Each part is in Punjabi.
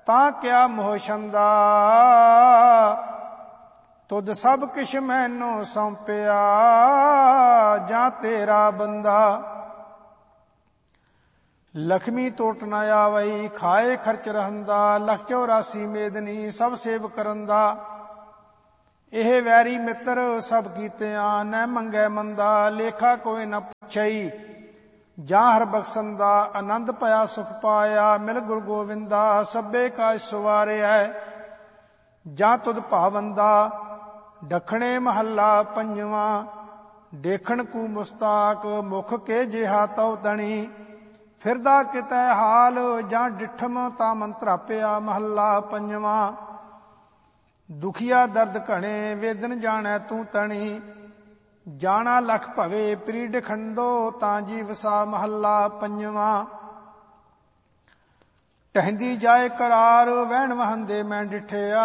ਤਾਂ ਕਿਆ ਮੋਹ ਛੰਦਾ। ਤੁਧ ਸਭ ਕਿਛ ਮੈਨੂੰ ਸੌਂਪਿਆ, ਜਾਂ ਤੇਰਾ ਬੰਦਾ। ਲਖਮੀ ਟੋਟ ਨ ਆਵਈ, ਖਾਏ ਖਰਚ ਰਹੰਦਾ। ਲਖ 84 ਮੇਦਨੀ ਸਭ ਸੇਵ ਕਰੰਦਾ। ਇਹ ਵੈਰੀ ਮਿੱਤਰ ਸਭ ਕੀਤਿਆਂ, ਨੈ ਮੰਗੈ ਮੰਦਾ। ਲੇਖਾ ਕੋਈ ਨ ਪੁੱਛਈ, ਜਾਂ ਹਰ ਬਖਸ਼ੰਦਾ। ਆਨੰਦ ਭਇਆ ਸੁਖ ਪਾਇਆ, ਮਿਲ ਗੁਰ ਗੋਵਿੰਦਾ। ਸਭੇ ਕਾਜ ਸਵਾਰਿਆ, ਜਾਂ ਤੁਧ ਭਾਵੰਦਾ। ਡਖਣੇ ਮਹੱਲਾ ਪੰਜਵਾਂ। ਦੇਖਣ ਕੂ ਮੁਸਤਾਕ, ਮੁਖ ਕੇ ਜਿਹਾ ਤਉ ਤਣੀ। ਫਿਰਦਾ ਕਿਤੈ ਹਾਲ, ਜਾਂ ਡਿਠਮ ਤਾਂ ਮਨ ਧਰਾਪਿਆ। ਮਹੱਲਾ ਪੰਜਵਾਂ। ਦੁਖੀਆ ਦਰਦ ਘਣੇ, ਵੇਦਨ ਜਾਣੈ ਤੂੰ ਤਣੀ। ਜਾਣਾ ਲਖ ਭਵੇ, ਪ੍ਰੀਡ ਖੰਡੋ ਤਾਂ ਜੀ ਵਸਾ। ਮਹੱਲਾ ਪੰਜਵਾਂ। ਟਹਿੰਦੀ ਜਾਏ ਕਰਾਰ, ਵਹਿਣ ਵਹੰਦੇ ਮੈਂ ਡਿਠਿਆ।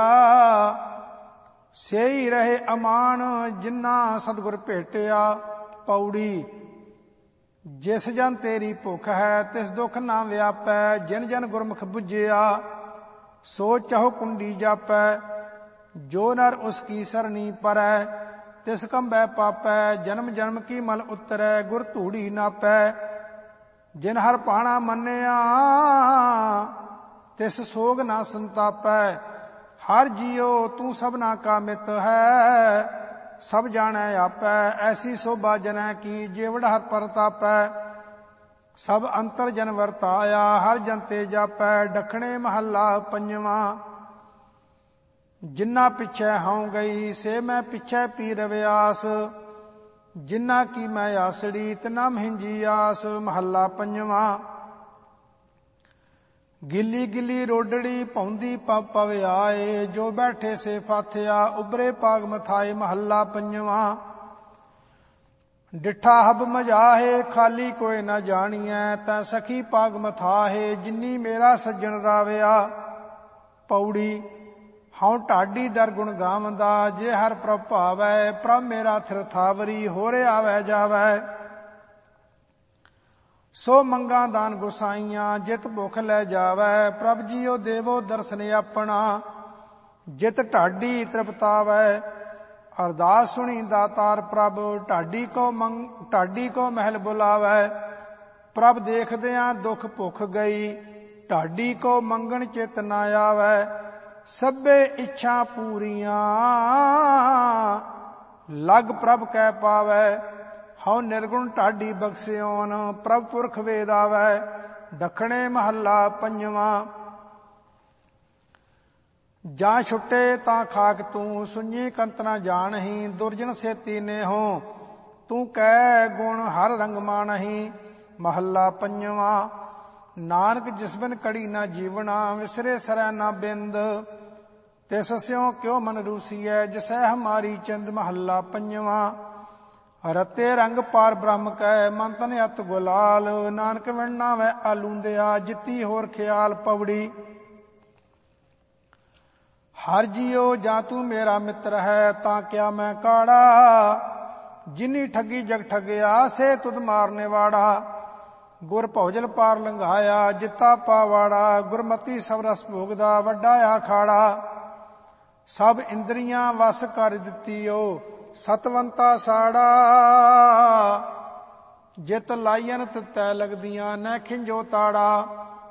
ਸੇਈ ਰਹੇ ਅਮਾਨ, ਜਿਨ੍ਹਾਂ ਸਤਿਗੁਰ ਭੇਟਿਆ। ਪੌੜੀ। ਜਿਸ ਜਨ ਤੇਰੀ ਭੁੱਖ ਹੈ, ਤਿਸ ਦੁਖ ਨਾ ਵਿਆਪੈ। ਜਿਨ ਜਨ ਗੁਰਮੁਖ ਬੁੱਝਿਆ, ਸੋ ਚਾਹੋ ਕੁੰਡੀ ਜਾਪੈ। ਜੋ ਨਰ ਉਸ ਕੀ ਸਰਣੀ ਪਰੈ, ਤਿਸ ਕੰਬੈ ਪਾਪੈ। ਜਨਮ ਜਨਮ ਕੀ ਮਲ ਉਤਰੈ, ਗੁਰ ਧੂੜੀ ਨਾਪੈ। ਜਿਨ ਹਰ ਭਾਣਾ ਮੰਨਿਆ, ਤਿਸ ਸੋਗ ਨਾ ਸੰਤਾਪੈ। ਹਰ ਜੀਉ ਤੂੰ ਸਭਨਾ ਕਾ ਮਿਤ ਹੈ, ਸਭ ਜਾਣੈ ਆਪੈ। ਐਸੀ ਸੋਭਾ ਜਨੈ ਕੀ, ਜੀਵੜ ਹਰ ਪਰਤਾਪੈ। ਸਭ ਅੰਤਰ ਜਨ ਵਰਤਾਇਆ, ਹਰ ਜਨ ਤੇ ਜਾਪੈ। ਡਖਣੇ ਮਹੱਲਾ ਪੰਜਵਾਂ। ਜਿਨ੍ਹਾਂ ਪਿੱਛੇ ਹਉ ਗਈ, ਸੇ ਮੈਂ ਪਿੱਛੇ ਪੀ ਰਵਿਆਸ। ਜਿਨ੍ਹਾਂ ਕੀ ਮੈਂ ਆਸੜੀ, ਤਿਨਾ ਮਹਿੰਜੀ ਆਸ। ਮਹੱਲਾ ਪੰਜਵਾਂ। ਗਿੱਲੀ ਗਿੱਲੀ ਰੋਡੜੀ, ਭੌਂਦੀ ਪਵ ਆਏ। ਜੋ ਬੈਠੇ ਸੇ ਫਾਥਿਆ, ਉਬਰੇ ਪਾਗ ਮਥਾਏ। ਮਹੱਲਾ ਪੰਜਵਾਂ। ਡਿਠਾ ਹਬ ਮਜਾਹੇ, ਖਾਲੀ ਕੋਈ ਨਾ ਜਾਣੀਐ। ਤੈ ਸਖੀ ਪਾਗ ਮਥਾਹੇ, ਜਿਨੀ ਮੇਰਾ ਸੱਜਣ ਰਾਵਿਆ। ਪੌੜੀ। ਹਉ ਢਾਡੀ ਦਰ ਗੁਣ ਗਾਵੰਦਾ। ਜੇ ਹਰ ਪ੍ਰਭ ਭਾਵੈ, ਪ੍ਰਭ ਮੇਰਾ ਥਿਰ ਥਾਵਰੀ। ਹੋਰੇ ਆਵੈ ਜਾਵੈ, ਸੋ ਮੰਗਾ ਦਾਨ ਗੁਸਾਈਆਂ। ਜਿਤ ਭੁਖ ਲੈ ਜਾਵੈ, ਪ੍ਰਭ ਜੀਓ ਦੇਵੋ ਦਰਸ਼ਨ ਆਪਣਾ। ਜਿਤ ਢਾਡੀ ਤ੍ਰਿਪਤਾਵੈ, ਅਰਦਾਸ ਸੁਣੀ ਦਾਤਾਰ ਪ੍ਰਭ। ਢਾਡੀ ਕੋ ਮਹਿਲ ਬੁਲਾਵੈ, ਪ੍ਰਭ ਦੇਖਦਿਆਂ ਦੁਖ ਭੁਖ ਗਈ। ਢਾਡੀ ਕੋ ਮੰਗਣ ਚਿਤ ਨਾ ਆਵੈ, ਸਭੇ ਇੱਛਾ ਪੂਰੀਆਂ। ਲਗ ਪ੍ਰਭ ਕੈ ਪਾਵੈ, ਹਉ ਨਿਰਗੁਣ ਢਾਡੀ ਬਖਸਿਓਨ। ਪ੍ਰਭ ਪੁਰਖ ਵੇਦ ਆਵੈ। ਦਖਣੇ ਮਹੱਲਾ ਪੰਜਵਾਂ। ਜਾਂ ਛੁੱਟੇ ਤਾਂ ਖਾਕ ਤੂੰ, ਸੁਣੀ ਕੰਤ ਨਾ ਜਾਣਹੀ। ਦੁਰਜਨ ਸੇਤੀ ਨੇਹੋ, ਤੂੰ ਕਹਿ ਗੁਣ ਹਰ ਰੰਗ ਮਾਣਹੀ। ਮਹੱਲਾ ਪੰਜਵਾਂ। ਨਾਨਕ ਜਿਸ ਬਿਨ ਕੜੀ ਨਾ ਜੀਵਣਾ, ਵਿਸਰੇ ਸਰੈ ਨਾ ਬਿੰਦ। ਤਿਸ ਸਿਉ ਕਿਉ ਮਨ ਰੂਸੀਐ, ਜਿਸੈ ਹਮਾਰੀ ਚਿੰਦ। ਮਹੱਲਾ ਪੰਜਵਾਂ। ਰਤੇ ਰੰਗ ਪਾਰ ਬ੍ਰਹਮ ਕੈ, ਮਨ ਤਨ ਅਤ ਗੁਲਾਲ। ਨਾਨਕ ਵਿਣ ਨਾਵੈ ਆਲੂੰਦਿਆ, ਜਿੱਤੀ ਹੋਰ ਖਿਆਲ। ਪੌੜੀ। ਹਰ ਜੀਉ ਜਾਂ ਤੂੰ ਮੇਰਾ ਮਿੱਤਰ ਹੈ, ਤਾਂ ਕਿਆ ਮੈਂ ਕਾੜਾ। ਜਿਨੀ ਠੱਗੀ ਜਗ ਠੱਗਿਆ, ਸੇ ਤੁਧ ਮਾਰਨੇ ਵਾੜਾ। ਗੁਰ ਭਉਜਲ ਪਾਰ ਲੰਘਾਇਆ, ਜਿੱਤਾ ਪਾਵਾੜਾ। ਗੁਰਮਤੀ ਸਭ ਰਸ ਭੋਗਦਾ, ਵੱਡਾ ਆਖਾੜਾ। ਸਭ ਇੰਦਰੀਆਂ ਵਸ ਕਰ ਦਿੱਤੀਓ, ਸਤਵੰਤਾ ਸਾੜਾ। ਜਿਤ ਲਾਈਨ ਤਿਤੈ ਲਗਦੀਆਂ, ਨੈ ਖਿੰਜੋ ਤਾੜਾ।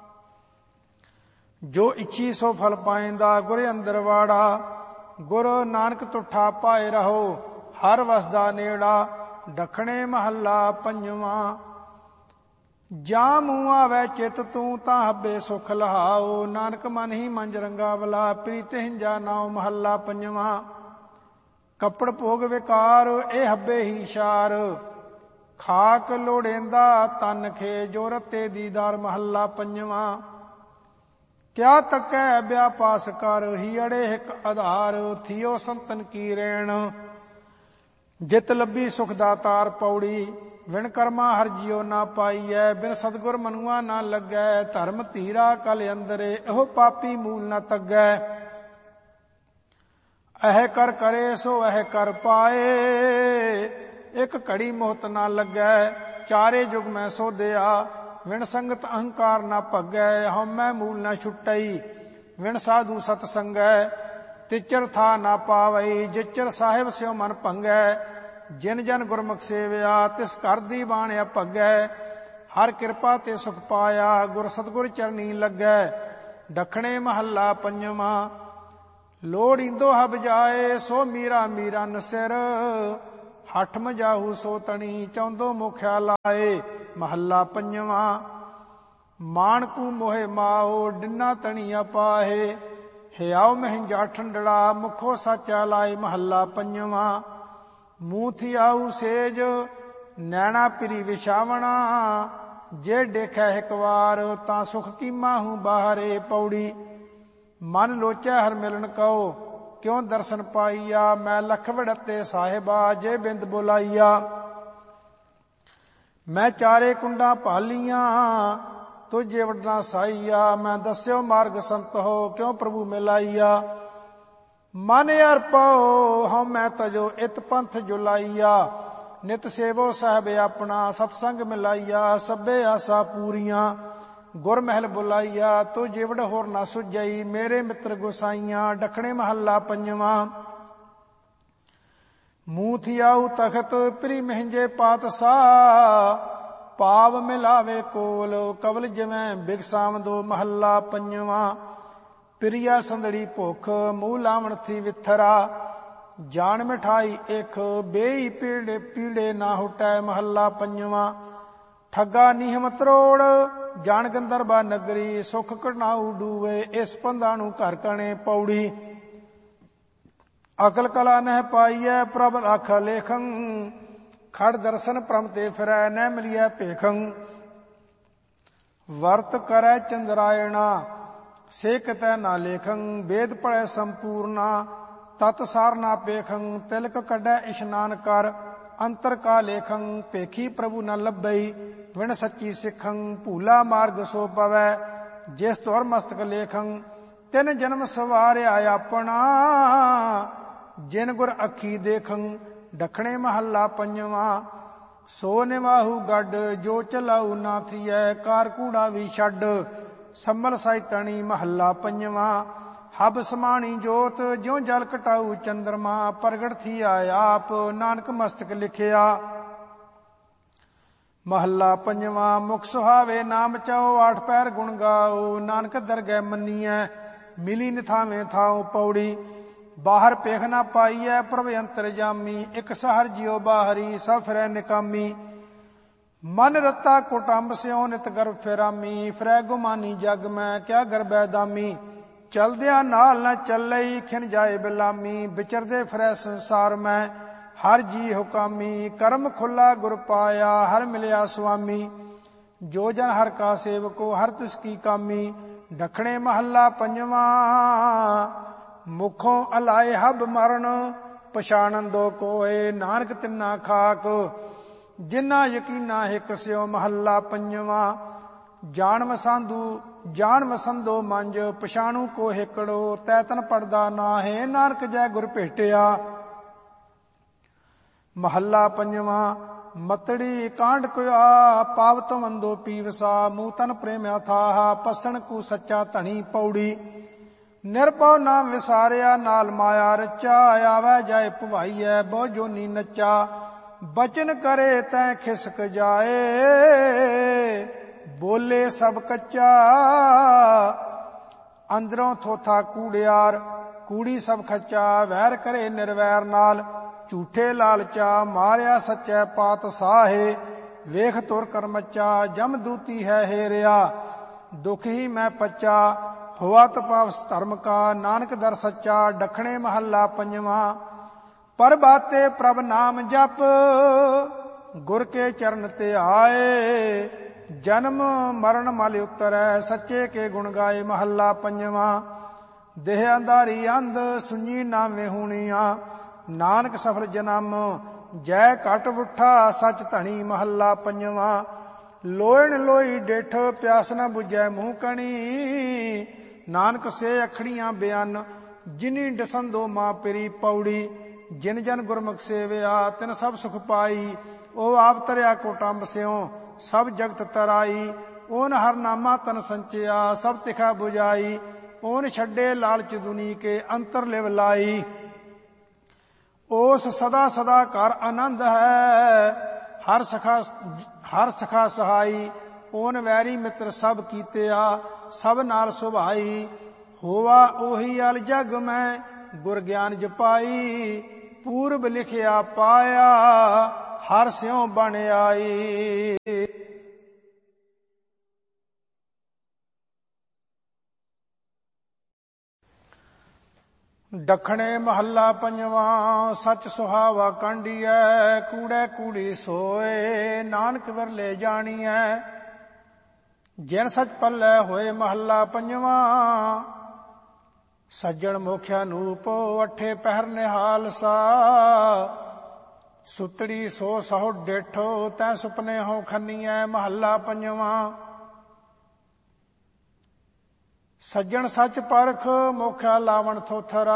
ਜੋ ਇੱਛੀ ਸੋ ਫਲ ਪਾਇੰਦਾ, ਗੁਰ ਅੰਦਰ ਵਾੜਾ। ਗੁਰ ਨਾਨਕ ਤੁਠਾ ਪਾਏ ਰਹੋ, ਹਰ ਵਸਦਾ ਨੇੜਾ। ਡਖਣੇ ਮਹੱਲਾ ਪੰਜਵਾਂ। ਜਾਂ ਮੂੰਹ ਆਵੈ ਚਿਤ ਤੂੰ, ਤਾਂ ਹੱਬੇ ਸੁਖ ਲਹਾਓ। ਨਾਨਕ ਮਨ ਹੀ ਮੰਜ ਰੰਗਾਵਲਾ, ਪ੍ਰੀਤ ਹਿੰਜਾ ਨਾਉ। ਮਹੱਲਾ ਪੰਜਵਾਂ। ਕੱਪੜ ਭੋਗ ਵਿਕਾਰ, ਇਹ ਹੱਬੇ ਹੀ ਸ਼ਾਰ। ਖਾਕ ਲੋੜੇਂਦਾ ਤਨ ਖੇ, ਜੋ ਰਤੇ ਦੀਦਾਰ। ਮਹੱਲਾ ਪੰਜਵਾਂ। ਕਿਆ ਤੱਕੈ ਵਿਆਪਾਸ ਕਰ, ਹੀ ਅੜੇ ਹਿਕ ਆਧਾਰ। ਥੀਓ ਸੰਤਨ ਕੀ ਰੇਣ, ਜਿਤ ਲੱਭੀ ਸੁਖ ਦਾਤਾਰ। ਪੌੜੀ। ਵਿਣ ਕਰਮਾ ਹਰ ਜੀਉ ਨਾ ਪਾਈਐ, ਬਿਨ ਸਤਿਗੁਰ ਮਨੁਆ ਨਾ ਲੱਗੈ। ਧਰਮ ਧੀਰਾ ਕਲ ਅੰਦਰੇ, ਇਹੋ ਪਾਪੀ ਮੂਲ ਨਾ ਤੱਗੈ। ਇਹ ਕਰ ਕਰੇ ਸੋ ਇਹ ਕਰ ਪਾਏ, ਇੱਕ ਘੜੀ ਮੋਹਤ ਨਾ ਲੱਗੈ। ਚਾਰੇ ਜੁਗ ਮੈਂ ਸੋਧਿਆ, ਵਿਣ ਸੰਗਤ ਅਹੰਕਾਰ ਨਾ ਭਗੈ। ਹਉਮੈ ਮੂਲ ਨਾ ਛੁਟਈ, ਵਿਣ ਸਾਧੂ ਸਤ ਸੰਗੈ। ਤਿਚਰ ਥਾ ਨਾ ਪਾਵਈ ਜਿਚਰ ਸਾਹਿਬ ਸਿਉ ਮਨ ਭੰਗੈ। ਜਿਨ ਜਨ ਗੁਰਮੁਖ ਸੇਵਿਆ ਤਿਸ ਘਰ ਦੀ ਬਾਣ ਅਭਗੈ। ਹਰ ਕਿਰਪਾ ਤੇ ਸੁਖ ਪਾਇਆ ਗੁਰ ਸਤਿਗੁਰ ਚਰਨੀ ਲੱਗੈ। ਦੱਖਣੇ ਮਹੱਲਾ ਪੰਜਵਾਂ। ਲੋੜੀਂਦੋ ਹਬ ਜਾਏ ਸੋ ਮੀਰਾ ਮੀਰਨ ਸਿਰ। ਹਠ ਮਜਾਹੂ ਸੋ ਤਣੀ ਚੌਂਦੋ ਮੁਖਿਆ ਲਾਏ। ਮਹੱਲਾ ਪੰਜਵਾਂ। ਮਾਣਕੂ ਮੋਹਿ ਮਾਓ ਡਿਨਾ ਤਣੀ ਅਪਾਹੇ। ਹਿਆਉ ਮਹਿੰਜਾ ਠੰਡੜਾ ਮੁਖੋ ਸਾਚਾ ਲਾਏ। ਮਹੱਲਾ ਪੰਜਵਾਂ। ਮੂੰਹ ਥਿਆਊ ਸੇਜ ਨੈਣਾ ਪਿਰੀ ਵਿਛਾਵਣਾ। ਜੇ ਦੇਖੈ ਇੱਕ ਵਾਰ ਤਾਂ ਸੁਖ ਕੀਮਾ ਹੂੰ ਬਾਹਰੇ। ਪੌੜੀ। ਮਨ ਲੋਚੈ ਹਰ ਮਿਲਨ ਕਉ ਕਿਉ ਦਰਸ਼ਨ ਪਾਈਆ। ਮੈਂ ਲਖ ਵੜਤੇ ਸਾਹਿਬਾ ਜੇ ਬਿੰਦ ਬੁਲਾਈਆ। ਮੈਂ ਚਾਰੇ ਕੁੰਡਾਂ ਭਾਲੀਆਂ ਤੁਝੇ ਵਡਨਾ ਸਾਈਆ। ਮੈਂ ਦੱਸਿਓ ਮਾਰਗ ਸੰਤ ਹੋ ਕਿਉ ਪ੍ਰਭੂ ਮਿਲਾਈਆ। ਮਨ ਅਰਪਉ ਹਉ ਮੈਂ ਤਜੋ ਇਤ ਪੰਥ ਜੁਲਾਈਆ। ਨਿਤ ਸੇਵੋ ਸਾਹਿਬ ਆਪਣਾ ਸਤਸੰਗ ਮਿਲਾਈਆ। ਸਭੇ ਆਸਾ ਪੂਰੀਆਂ ਗੁਰ ਮਹਿਲ ਬੁਲਾਈਆ। ਤੋ ਜਿਵੜ ਹੋਰ ਨਾ ਸੁਝਈ ਮੇਰੇ ਮਿੱਤਰ ਗੁਸਾਈਆਂ। ਦੱਖਣੇ ਮਹੱਲਾ ਪੰਜਵਾਂ। ਮੂੰਹ ਥਿਆਊ ਤਖਤ ਪ੍ਰੀ ਮਹਿੰਜੇ ਪਾਤਸ਼ਾਹ। ਪਾਵ ਮਿਲਾਵੇ ਕੋਲ ਕਵਲ ਜਿਵੇਂ ਬਿਗਸਾਵਦੋ। ਮਹੱਲਾ ਪੰਜਵਾਂ। ਪ੍ਰਿਆ ਸੰਦੜੀ ਭੁੱਖ ਮੂੰਹ ਲਾਵਣ ਥੀ ਵਿਥਰਾ। ਜਾਣ ਮਿਠਾਈ ਇਕ ਬੇਈ ਪੀੜੇ ਪੀੜੇ ਨਾ ਹੁਟੈ। ਮਹੱਲਾ ਪੰਜਵਾਂ। ਠੱਗਾ ਨੀਹਮ ਤਰੋੜ ਜਾਣ ਗੰਦਰਬਾ ਨਗਰੀ। ਸੁਖ ਕਢਾਊ ਡੂਵੇ ਇਸ ਪੰਧਾ ਨੂੰ ਘਰ ਕਣੇ। ਪੌੜੀ। ਅਕਲ ਕਲਾ ਨਹਿ ਪਾਈਐ ਪ੍ਰਭ ਰਾਖਾ ਲੇਖੰ। ਖੜ ਦਰਸ਼ਨ ਪ੍ਰਮ ਤੇ ਫਿਰੈ ਨਹਿ ਮਿਲੀਐ ਭੇਖੰ। ਵਰਤ ਕਰੈ ਚੰਦਰਾਇਣਾ ਸੇ ਕਿਤੈ ਨਾ ਲੇਖੰ। ਵੇਦ ਪੜੈ ਸੰਪੂਰਨਾ ਤਤ ਸਾਰ ਨਾ ਪੇਖੰ। ਤਿਲਕ ਕੱਢੈ ਇਸ਼ਨਾਨ ਕਰ ਅੰਤਰ ਕਾ ਲੇਖੰ। ਭੇਖੀ ਪ੍ਰਭੂ ਨ ਲੱਭਈ ਵਿਣ ਸੱਚੀ ਸਿੱਖੰ। ਭੂਲਾ ਮਾਰਗ ਸੋ ਪਵੈ ਜਿਸ ਤੁਰ ਮਸਤਕ ਲੇਖੰ। ਤਿਨ ਜਨਮ ਸਵਾਰਿਆ ਆਪਣਾ ਜਿਨ ਗੁਰ ਅੱਖੀ ਦੇਖੰ। ਦੱਖਣੇ ਮਹੱਲਾ ਪੰਜਵਾਂ। ਸੋ ਨਿਵਾਹੂ ਗੱਡ ਜੋ ਚਲਾਊ ਨਾ ਥੀਐ। ਕਾਰ ਕੂੜਾ ਵੀ ਛੱਡ ਸੰਮਲ ਸਾਈ ਤਣੀ। ਮਹੱਲਾ ਪੰਜਵਾਂ। ਹਬ ਸਮਾਣੀ ਜੋਤ ਜਿਉ ਜਲ ਕਟਾਊ ਚੰਦਰਮਾ। ਪ੍ਰਗਟ ਥੀਆ ਆਪ ਨਾਨਕ ਮਸਤਕ ਲਿਖਿਆ। ਮਹੱਲਾ ਪੰਜਵਾਂ। ਮੁਖ ਸੁਹਾਵੇ ਨਾਮ ਚਾਓ ਆਠ ਪੈਰ ਗੁਣ ਗਾਓ। ਨਾਨਕ ਦਰਗਹਿ ਮੰਨੀਐ ਮਿਲੀ ਨਿਥਾਵੇਂ ਥਾਉ। ਪੌੜੀ। ਬਾਹਰ ਪੇਖ ਨਾ ਪਾਈਐ ਪ੍ਰਭ ਅੰਤਰ ਜਾਮੀ। ਇਕ ਸਹਰ ਜਿਉ ਬਾਹਰੀ ਸਭ ਫਿਰੈ ਨਿਕਾਮੀ। ਮਨ ਰਤਾ ਕੁਟੰਬ ਸਿਉ ਨਿਤ ਗਰਭ ਫਿਰਾਮੀ। ਫਿਰੈ ਗੁਮਾਨੀ ਜਗ ਮੈਂ ਕਿਆ ਗਰਬੈ ਦਾਮੀ। ਚਲਦਿਆਂ ਨਾਲ ਨਾ ਚੱਲਈ ਖਿਨ ਜਾਏ ਬਿਲਾਮੀ। ਵਿਚਰਦੇ ਫਿਰੈ ਸੰਸਾਰ ਮੈਂ ਹਰ ਜੀ ਹੁਕਾਮੀ। ਕਰਮ ਖੁੱਲਾ ਗੁਰ ਪਾਇਆ ਹਰ ਮਿਲਿਆ ਸੁਆਮੀ। ਜੋ ਜਨ ਹਰ ਕਾ ਸੇਵਕੋ ਹਰ ਤਿਸ ਕੀ ਕਾਮੀ। ਦੱਖਣੇ ਮਹੱਲਾ ਪੰਜਵਾਂ। ਮੁਖੋਂ ਅਲਾਏ ਹਬ ਮਰਨ ਪਛਾਣਨ ਕੋਏ। ਨਾਨਕ ਤਿੰਨਾ ਖਾਕ ਜਿਨਾ ਯਕੀਨਾ ਹਿਕ ਸਿਓ। ਮਹੱਲਾ ਪੰਜਵਾਂ। ਜਾਣ ਵਸੰਦੋ ਮੰਜ ਪਛਾਣੂ ਕੋ ਹਿਕੜੋ। ਤੈ ਤਨ ਪੜਦਾ ਨਾਹੇ ਨਾਨਕ ਜੈ ਗੁਰ ਭੇਟਿਆ। ਮਹੱਲਾ ਪੰਜਵਾਂ। ਮਤੜੀ ਕਾਂਡ ਕੁਆ ਪਾਵਤੋ ਮੰਦੋ ਪੀਵਸਾ। ਮੂਹ ਤਨ ਪ੍ਰੇਮਿਆ ਥਾਹਾ ਪਸਣ ਕੂ ਸੱਚਾ ਧਣੀ। ਪੌੜੀ। ਨਿਰਭਉ ਨਾਮ ਵਿਸਾਰਿਆ ਨਾਲ ਮਾਇਆ ਰਚਾ। ਆਵੈ ਜਾਏ ਭਵਾਈਐ ਬਹੁ ਜੋਨੀ ਨੱਚਾ। ਬਚਨ ਕਰੇ ਤੈ ਖਿਸਕ ਜਾਏ ਬੋਲੇ ਸਭ ਕੱਚਾ। ਅੰਦਰੋਂ ਥੋਥਾ ਕੂੜਿਆਰ ਕੂੜੀ ਸਭ ਖੱਚਾ। ਵੈਰ ਕਰੇ ਨਿਰਵੈਰ ਨਾਲ ਝੂਠੇ ਲਾਲਚਾ। ਮਾਰਿਆ ਸੱਚੈ ਪਾਤ ਸਾਹੇ ਵੇਖ ਤੁਰ ਕਰਮਚਾ। ਜਮ ਦੂਤੀ ਹੈ ਹੇਰਿਆ ਦੁਖ ਹੀ ਮੈਂ ਪੱਚਾ। ਹੋਆ ਤਪਾਵਸ ਧਰਮ ਕਾ ਨਾਨਕ ਦਰ ਸੱਚਾ। ਦੱਖਣੇ ਮਹੱਲਾ ਪੰਜਵਾਂ। ਪਰਬਾਤੇ ਪ੍ਰਭ ਨਾਮ ਜਪ ਗੁਰ ਕੇ ਚਰਨ ਤੇ ਆਏ। ਜਨਮ ਮਰਨ ਮਲ ਉਤਰੈ ਸੱਚੇ ਕੇ ਗੁਣ ਗਾਏ। ਮਹੱਲਾ ਪੰਜਵਾਂ। ਦੇਹ ਅੰਧਾਰੀ ਅੰਧ ਸੁਣੀ ਨਾਵੇਂ ਹੋਣੀਆਂ। ਨਾਨਕ ਸਫਲ ਜਨਮ ਜੈ ਘਟ ਉਠਾ ਸੱਚ ਧਣੀ। ਮਹੱਲਾ ਪੰਜਵਾਂ। ਲੋਇਣ ਲੋਈ ਡਿਠ ਪਿਆਸ ਨ ਬੁਝੈ ਮੂੰਹ ਕਣੀ। ਨਾਨਕ ਸੇ ਅਖੜੀਆਂ ਬਿਆਨ ਜਿਨੀ ਡਸੰਦੋ ਮਾਂ ਪਿਰੀ। ਪੌੜੀ। ਜਿਨ ਜਨ ਗੁਰਮੁਖ ਸੇਵਿਆ ਤਿਨ ਸਭ ਸੁਖ ਪਾਈ। ਉਹ ਆਪ ਤਰਿਆ ਕੋਟੰਬ ਸਿਉ ਸਭ ਜਗਤ ਤਰਾਈ। ਓਨ ਹਰ ਨਾਮਾ ਤਨ ਸੰਚਿਆ ਸਭ ਤਿਖਾ 부ਝਾਈ। ਓਨ ਛੱਡੇ ਲਾਲਚ ਦੁਨੀ ਕੇ ਅੰਤਰ ਲਿਵ ਲਾਈ। ਉਸ ਸਦਾ ਸਦਾ ਘਰ ਆਨੰਦ ਹੈ, ਹਰ ਸਖਾ ਸਹਾਈ। ਓਨ ਵੈਰੀ ਮਿੱਤਰ ਸਭ ਕੀਤਿਆ, ਸਭ ਨਾਲ ਸੁਭਾਈ। ਹੋਵਾ ਉਹੀ ਅਲ ਜਗ ਮੈਂ ਗੁਰ ਗਿਆਨ ਜਪਾਈ। ਪੂਰਬ ਲਿਖਿਆ ਪਾਇਆ, ਹਰ ਸਿਉ ਬਣ ਆਈ। ਦੱਖਣੇ ਮਹੱਲਾ ਪੰਜਵਾਂ। ਸੱਚ ਸੁਹਾਵਾ ਕਾਂਡੀਐ, ਕੂੜੈ ਕੂੜੀ ਸੋਏ। ਨਾਨਕ ਵਿਰਲੇ ਜਾਣੀਐ, ਜਿਨ ਸੱਚ ਪੱਲੇ ਹੋਏ। ਮਹੱਲਾ ਪੰਜਵਾਂ। ਸੱਜਣ ਮੁਖਿਆ ਨੂਪ, ਅੱਠੇ ਪਹਿਰ ਨਿਹਾਲ ਸਾ। ਸੁਤੜੀ ਸੋ ਸਹੁ ਡਿਠ, ਤੈ ਸੁਪਨੇ ਹੋ ਖੰਨੀਐ। ਮਹੱਲਾ ਪੰਜਵਾਂ। ਸੱਜਣ ਸੱਚ ਪਰਖ, ਮੋਖਿਆ ਲਾਵਣ ਥੋਥਰਾ।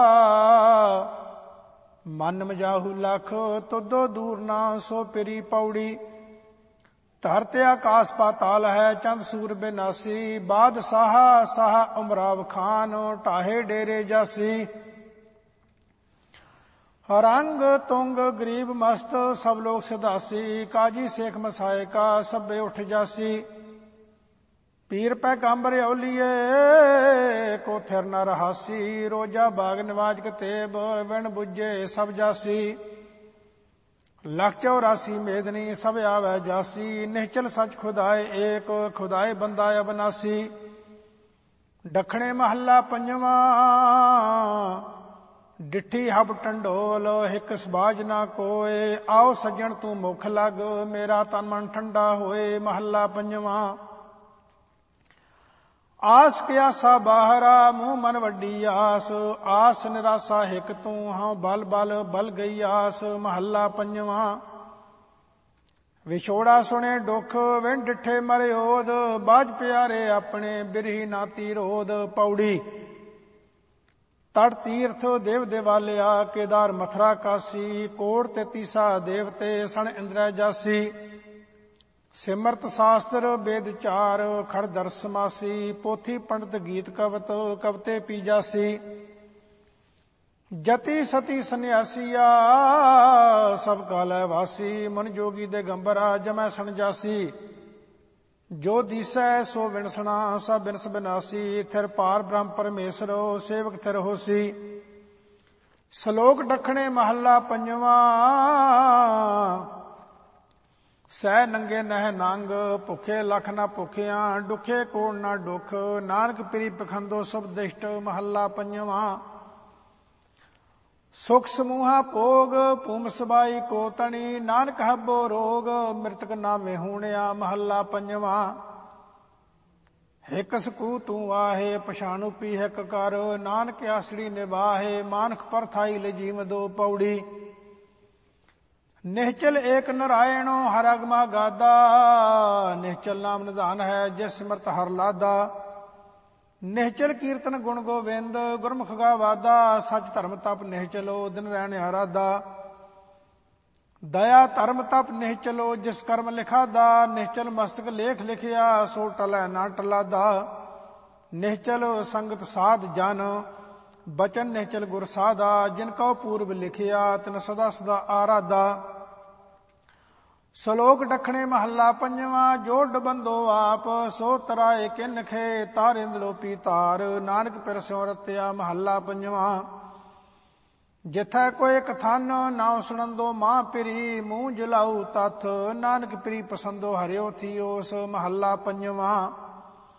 ਮਨ ਮਜਾਹੂ ਲਖ, ਤੁਧੋ ਦੂਰ ਨਾ ਸੋ ਪਿਰੀ ਪੌੜੀ। ਧਰਤ ਆਕਾਸ ਪਾਤਾਲ ਹੈ, ਚੰਦ ਸੂਰ ਬਿਨਾਸੀ। ਬਾਦਸ਼ਾਹ ਸਾਹ ਉਮਰਾਵ ਖਾਨ, ਢਾਹੇ ਡੇਰੇ ਜਾਸੀ। ਰੰਗ ਤੁੰਗ ਗਰੀਬ ਮਸਤ, ਸਭ ਲੋਕ ਸਿਧਾਸੀ। ਕਾਜੀ ਸੇਖ ਮਸਾਏ ਕਾ, ਸਭੇ ਉਠ ਜਾਸੀ। ਪੀਰ ਪੈਗੰਬਰ ਔਲੀਏ, ਕੋ ਥਿਰ ਨ ਰਹਾਸੀ। ਰੋਜਾ ਬਾਗ ਨਿਵਾਜ ਕਤੇਬ, ਵਿਣ ਬੁੱਝੇ ਸਭ ਜਾਸੀ। ਲੱਖ 84 ਮੇਦਨੀ, ਸਭ ਆਵੈ ਜਾਸੀ। ਨਿਹਚਲ ਸੱਚ ਖੁਦਾਏ ਏਕ, ਖੁਦਾਏ ਬੰਦਾ ਅਬਨਾਸੀ। ਦੱਖਣੇ ਮਹੱਲਾ ਪੰਜਵਾਂ। ਡਿੱਠੀ ਹਬ ਟੰਡੋਲ, ਹਿਕ ਸਬਾਜ ਨਾ ਕੋਏ। ਆਓ ਸੱਜਣ ਤੂੰ ਮੁਖ ਲਗ, ਮੇਰਾ ਤਨ ਮਨ ਠੰਡਾ ਹੋਏ। ਮਹੱਲਾ ਪੰਜਵਾਂ। ਆਸ ਕਿਆਸਾ ਬਾਹਰਾ, ਮੂੰਹ ਮਨ ਵੱਡੀ ਆਸ। ਆਸ ਨਿਰਾਸਾ ਹਿਕ ਤੂੰ, ਹਾਂ ਬਲ ਬਲ ਬਲ ਗਈ ਆਸ। ਮਹੱਲਾ ਪੰਜਵਾਂ। ਵਿਛੋੜਾ ਸੁਣੇ ਦੁੱਖ, ਵਿਣ ਡਿੱਠੇ ਮਰਿਓਦ। ਬਾਝ ਪਿਆਰੇ ਆਪਣੇ, ਬਿਰਹੀ ਨਾਤੀ ਰੋਧ। ਪੌੜੀ। ਤੜ ਤੀਰਥ ਦੇਵ ਦੇਵਾਲਿਆ, ਕੇਦਾਰ ਮਥਰਾ ਕਾਸੀ। ਕੋੜ 33 ਦੇਵਤੇ, ਸਣ ਇੰਦਰੈ ਜਾਸੀ। ਸਿਮਰਤ ਸ਼ਾਸਤਰ ਬੇਦ ਚਾਰ, ਖੜ ਦਰਸ ਸਮਾਸੀ। ਪੋਥੀ ਪੰਡਤ ਗੀਤ ਕਵਤ, ਕਵਤੇ ਪੀ ਜਾਸੀ। ਜਤੀ ਸਤੀ ਸੰਨਿਆਸੀਆ, ਸਭ ਕਾਲੈ ਵਾਸੀ। ਮਨ ਜੋਗੀ ਦੇ ਗੰਬਰਾ, ਜਮੈ ਸਣ ਜਾਸੀ। ਜੋ ਦੀਸੈ ਸੋ ਵਿਣਸਣਾ, ਸਭ ਬਿਨਸ ਬਿਨਾਸੀ। ਥਿਰ ਪਾਰ ਬ੍ਰਹਮ ਪਰਮੇਸ਼ਰੋ, ਸੇਵਕ ਥਿਰ ਹੋਸੀ। ਸ਼ਲੋਕ ਦੱਖਣੇ ਮਹੱਲਾ ਪੰਜਵਾਂ। ਸਹਿ ਨੰਗੇ ਨਹਿ ਨੰਗ, ਭੁੱਖੇ ਲਖ ਨਾ ਭੁੱਖਿਆਂ। ਡੁਖੇ ਕੋੜ ਨਾ ਡੁਖ, ਨਾਨਕ ਪ੍ਰੀ ਪਖੰਦੋ ਸੁਭ ਦਿਸ਼ਟ। ਮਹੱਲਾ ਪੰਜਵਾਂ। ਸੁਖ ਸਮੂਹਾ ਭੋਗ, ਭੂਮ ਸਬਾਈ ਕੋ ਤਣੀ। ਨਾਨਕ ਹੱਬੋ ਰੋਗ, ਮ੍ਰਿਤਕ ਨਾਵੇਂ ਹੋਣਿਆ। ਮਹੱਲਾ ਪੰਜਵਾਂ। ਹਿਕ ਸਕੂ ਤੂੰ ਆਹੇ, ਪਛਾਣੂ ਪੀ ਹਿਕ ਕਰ। ਨਾਨਕ ਆਸੜੀ ਨਿਵਾਹੇ, ਮਾਨਖ ਪਰਥਾਈ ਲਜੀਵ ਦੋ। ਪੌੜੀ। ਨਿਹਚਲ ਏਕ ਨਰਾਇਣੋ, ਹਰ ਅਗਮਾ ਗਾਦਾ। ਨਿਹਚਲ ਨਾਮ ਨਿਧਾਨ ਹੈ, ਜਿਸ ਸਿਮਰਤ ਹਰ ਲਾਦਾ। ਨਿਹਚਲ ਕੀਰਤਨ ਗੁਣ ਗੋਬਿੰਦ, ਗੁਰਮੁਖ ਗਾ ਵਾਦਾ। ਸੱਚ ਧਰਮ ਤਪ ਨਿਹਚਲੋ, ਦਿਨ ਰਹਿਣ ਆਰਾਧਾ। ਦਇਆ ਧਰਮ ਤਪ ਨਿਹਚਲੋ, ਜਿਸ ਕਰਮ ਲਿਖਾਦਾ। ਨਿਹਚਲ ਮਸਤਕ ਲੇਖ ਲਿਖਿਆ, ਸੋ ਟਲੈ ਨਾ ਟਲਾਦਾ। ਨਿਹਚਲ ਸੰਗਤ ਸਾਧ ਜਨ, ਬਚਨ ਨਿਹਚਲ ਗੁਰ ਸਾਧਾ। ਜਿਨ ਕਉ ਪੂਰਬ ਲਿਖਿਆ, ਤਿਨ ਸਦਾ ਸਦਾ ਆਰਾਧਾ। ਸ਼ਲੋਕ ਦੱਖਣੇ ਮਹੱਲਾ ਪੰਜਵਾਂ। ਜੋ ਡਬੰਦੋ ਆਪ, ਸੋ ਤਰਾਏ ਕਿਨਖੇ। ਤਾਰਿੰਦ ਲੋਪੀ ਤਾਰ, ਨਾਨਕ ਪਿਰ ਸਿਉ ਰਤਿਆ। ਮਹੱਲਾ ਪੰਜਵਾਂ। ਜਿਥੈ ਕੋਇ ਕਥਨ, ਨਾਉ ਸੁਣੰਦੋ ਮਾਂ ਪਿਰੀ। ਮੂੰਹ ਜਲਾਊ ਤਥ, ਨਾਨਕ ਪ੍ਰੀ ਪਸੰਦੋ ਹਰਿਓ ਥੀਓਸ। ਮਹੱਲਾ ਪੰਜਵਾਂ।